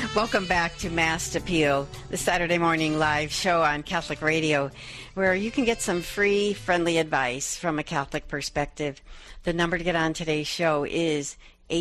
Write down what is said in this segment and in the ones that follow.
Welcome back to Mass Appeal, the Saturday morning live show on Catholic Radio, where you can get some free, friendly advice from a Catholic perspective. The number to get on today's show is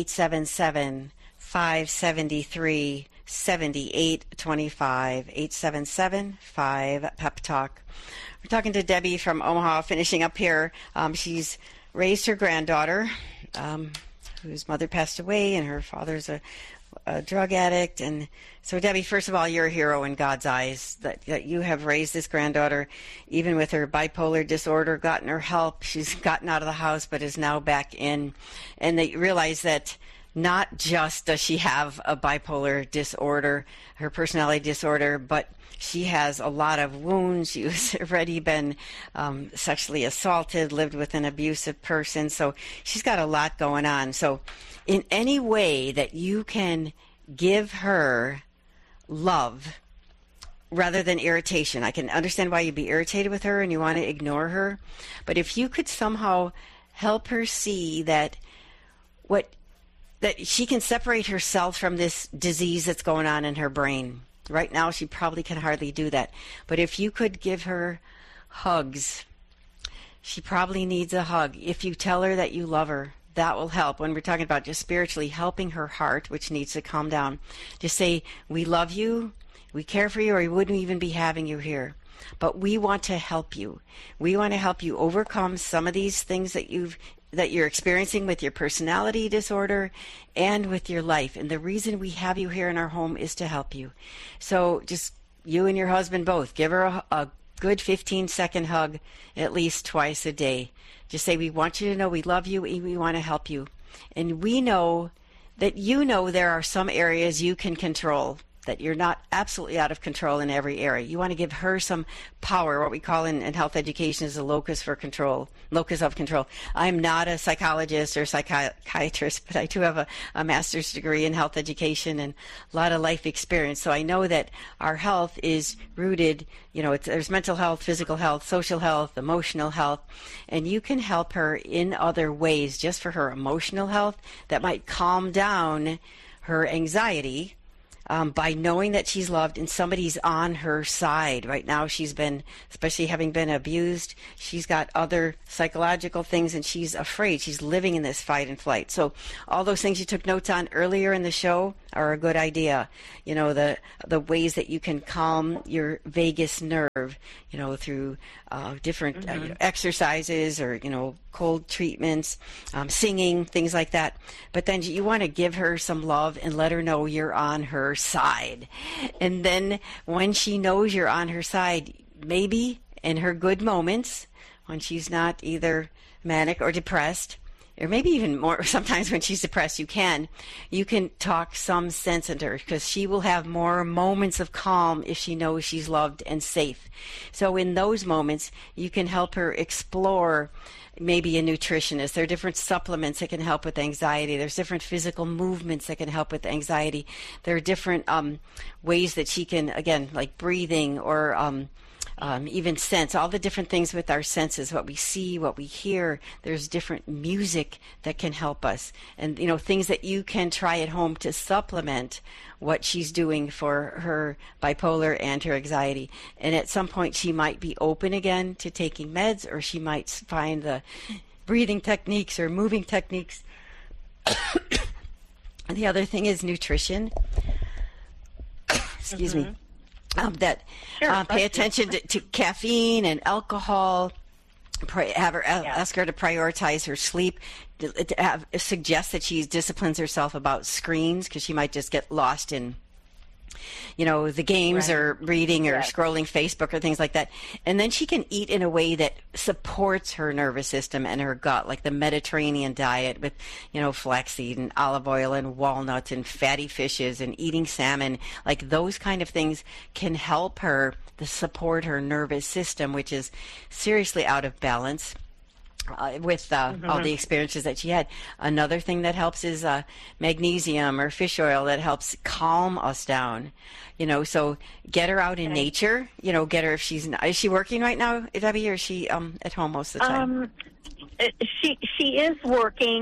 877-573-7825, 877-5-PEP-TALK. We're talking to Debbie from Omaha, finishing up here. She's raised her granddaughter, whose mother passed away, and her father's a drug addict. And so, Debbie, first of all, you're a hero in God's eyes, that you have raised this granddaughter, even with her bipolar disorder, gotten her help. She's gotten out of the house, but is now back in. And they realize that not just does she have a bipolar disorder, her personality disorder, but she has a lot of wounds. She's already been sexually assaulted, lived with an abusive person. So she's got a lot going on. So in any way that you can give her love rather than irritation, I can understand why you'd be irritated with her and you want to ignore her. But if you could somehow help her see that that she can separate herself from this disease that's going on in her brain. Right now, she probably can hardly do that. But if you could give her hugs, she probably needs a hug. If you tell her that you love her, that will help. When we're talking about just spiritually helping her heart, which needs to calm down, just say, we love you, we care for you, or we wouldn't even be having you here. But we want to help you. We want to help you overcome some of these things that you're experiencing with your personality disorder and with your life. And the reason we have you here in our home is to help you. So just you and your husband both, give her a good 15-second hug at least twice a day. Just say, we want you to know we love you and we want to help you. And we know that there are some areas you can control, that you're not absolutely out of control in every area. You want to give her some power, what we call in health education is a locus of control. I'm not a psychologist or psychiatrist, but I do have a master's degree in health education and a lot of life experience. So I know that our health is rooted, there's mental health, physical health, social health, emotional health, and you can help her in other ways just for her emotional health that might calm down her anxiety, by knowing that she's loved and somebody's on her side. Right now she's been, especially having been abused, she's got other psychological things and she's afraid. She's living in this fight and flight. So all those things you took notes on earlier in the show are a good idea. The ways that you can calm your vagus nerve, through different exercises or, cold treatments, singing, things like that. But then you want to give her some love and let her know you're on her side. And then when she knows you're on her side, maybe in her good moments, when she's not either manic or depressed, or maybe even more, sometimes when she's depressed, you can talk some sense into her, because she will have more moments of calm if she knows she's loved and safe. So in those moments, you can help her explore maybe a nutritionist. There are different supplements that can help with anxiety. There's different physical movements that can help with anxiety. There are different ways that she can, again, like breathing or even sense, all the different things with our senses, what we see, what we hear. There's different music that can help us, and things that you can try at home to supplement what she's doing for her bipolar and her anxiety. And at some point she might be open again to taking meds, or she might find the breathing techniques or moving techniques. And the other thing is nutrition. Excuse me. Pay attention to caffeine and alcohol. Ask her to prioritize her sleep. Suggest that she disciplines herself about screens, because she might just get lost in the games, or reading or scrolling Facebook or things like that. And then she can eat in a way that supports her nervous system and her gut, like the Mediterranean diet with, flaxseed and olive oil and walnuts and fatty fishes and eating salmon. Like those kind of things can help her to support her nervous system, which is seriously out of balance. With all the experiences that she had. Another thing that helps is magnesium or fish oil that helps calm us down. So get her out in nature. Get her is she working right now, Debbie, or is she at home most of the time? She is working,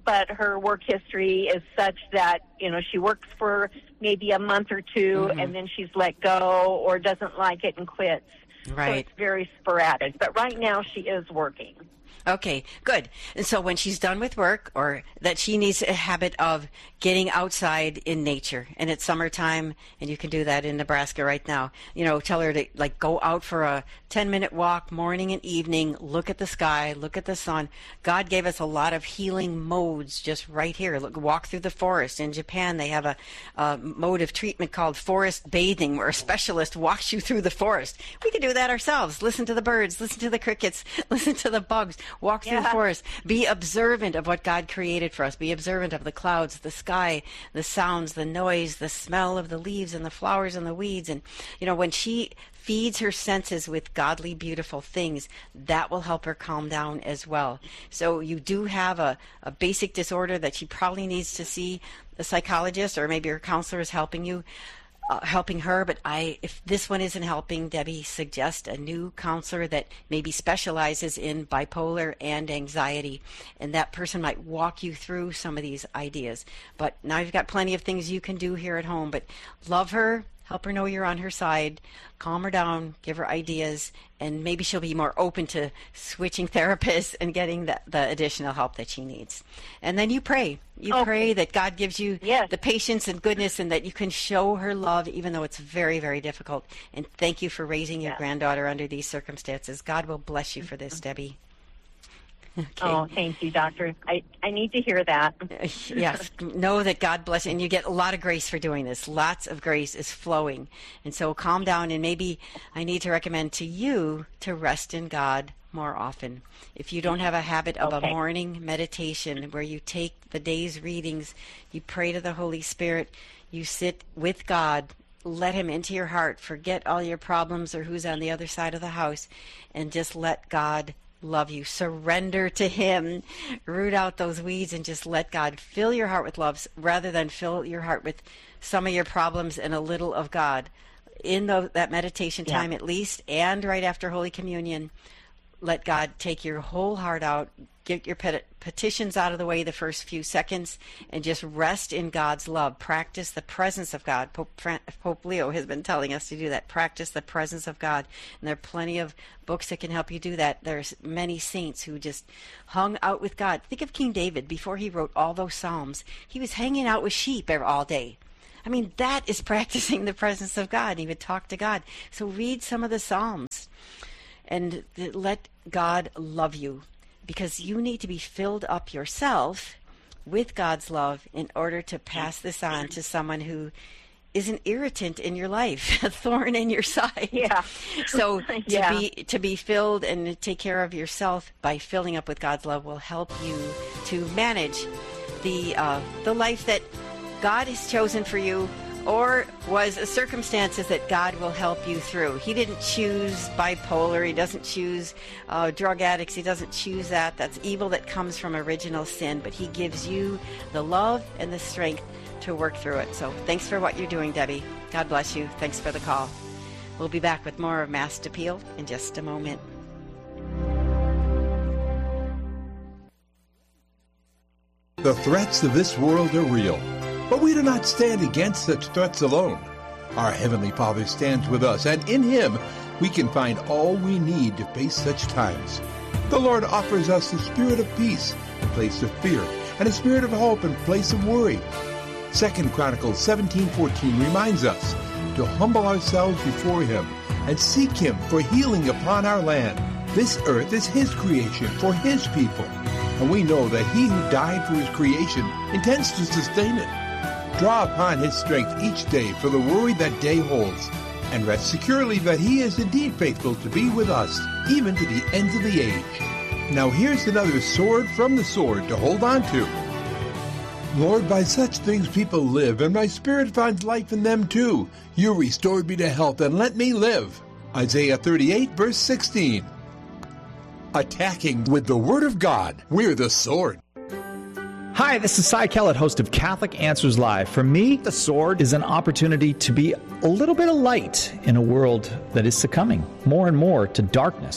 but her work history is such that, she works for maybe a month or two, and then she's let go or doesn't like it and quits. Right. So it's very sporadic. But right now she is working. Okay, good. And so when she's done with work, or that she needs a habit of getting outside in nature, and it's summertime, and you can do that in Nebraska right now. Tell her to go out for a 10-minute walk morning and evening, look at the sky, look at the sun. God gave us a lot of healing modes just right here. Walk through the forest. In Japan, they have a mode of treatment called forest bathing, where a specialist walks you through the forest. We can do that ourselves. Listen to the birds, listen to the crickets, listen to the bugs. Walk through the forest. Be observant of what God created for us. Be observant of the clouds, the sky, the sounds, the noise, the smell of the leaves and the flowers and the weeds. And, when she feeds her senses with godly, beautiful things, that will help her calm down as well. So you do have a basic disorder that she probably needs to see a psychologist, or maybe her counselor is helping her, but if this one isn't helping, Debbie, suggest a new counselor that maybe specializes in bipolar and anxiety, and that person might walk you through some of these ideas. But now you've got plenty of things you can do here at home, but love her, help her know you're on her side, calm her down, give her ideas, and maybe she'll be more open to switching therapists and getting the additional help that she needs. And then you pray. Pray that God gives you the patience and goodness, and that you can show her love even though it's very, very difficult. And thank you for raising your granddaughter under these circumstances. God will bless you for this, Debbie. Okay. Oh, thank you, Doctor. I need to hear that. Yes. Know that God bless you, and you get a lot of grace for doing this. Lots of grace is flowing. And so calm down, and maybe I need to recommend to you to rest in God more often. If you don't have a habit of a morning meditation where you take the day's readings, you pray to the Holy Spirit, you sit with God, let him into your heart, forget all your problems or who's on the other side of the house, and just let God love you. Surrender to him. Root out those weeds and just let God fill your heart with love, rather than fill your heart with some of your problems and a little of God. In that meditation time at least, and right after Holy Communion, let God take your whole heart out, get your petitions out of the way the first few seconds, and just rest in God's love. Practice the presence of God. Pope Leo has been telling us to do that. Practice the presence of God. And there are plenty of books that can help you do that. There's many saints who just hung out with God. Think of King David. Before he wrote all those Psalms, he was hanging out with sheep all day. I mean, that is practicing the presence of God. He would talk to God. So read some of the Psalms and let God love you, because you need to be filled up yourself with God's love in order to pass this on to someone who is an irritant in your life, a thorn in your side. Yeah. So to be filled and take care of yourself by filling up with God's love will help you to manage the life that God has chosen for you, or was circumstances that God will help you through. He didn't choose bipolar. He doesn't choose drug addicts. He doesn't choose that. That's evil that comes from original sin. But he gives you the love and the strength to work through it. So thanks for what you're doing, Debbie. God bless you. Thanks for the call. We'll be back with more of Masked Appeal in just a moment. The threats of this world are real, but we do not stand against such threats alone. Our Heavenly Father stands with us, and in Him we can find all we need to face such times. The Lord offers us the spirit of peace in place of fear, and a spirit of hope in place of worry. 2 Chronicles 17:14 reminds us to humble ourselves before Him and seek Him for healing upon our land. This earth is His creation for His people, and we know that He who died for His creation intends to sustain it. Draw upon His strength each day for the worry that day holds, and rest securely that He is indeed faithful to be with us, even to the ends of the age. Now here's another sword from the sword to hold on to. Lord, by such things people live, and my spirit finds life in them too. You restored me to health and let me live. Isaiah 38, verse 16. Attacking with the Word of God, we're the sword. Hi, this is Cy Kellett, host of Catholic Answers Live. For me, the sword is an opportunity to be a little bit of light in a world that is succumbing more and more to darkness.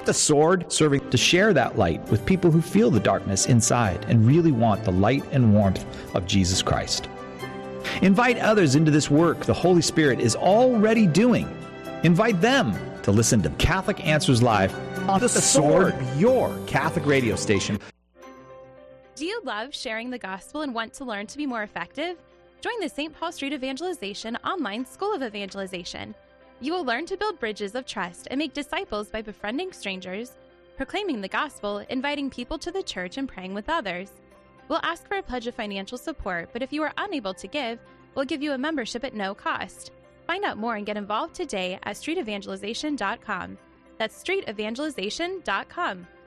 The Sword, serving to share that light with people who feel the darkness inside and really want the light and warmth of Jesus Christ. Invite others into this work the Holy Spirit is already doing. Invite them to listen to Catholic Answers Live on The Sword, your Catholic radio station. Do you love sharing the gospel and want to learn to be more effective? Join the St. Paul Street Evangelization online School of Evangelization. You will learn to build bridges of trust and make disciples by befriending strangers, proclaiming the gospel, inviting people to the church, and praying with others. We'll ask for a pledge of financial support, but if you are unable to give, we'll give you a membership at no cost. Find out more and get involved today at streetevangelization.com. That's streetevangelization.com.